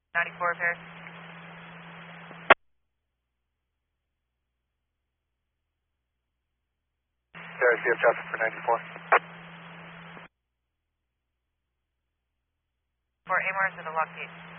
94 repairs. CF traffic for 94. For AMARS at the lock gate.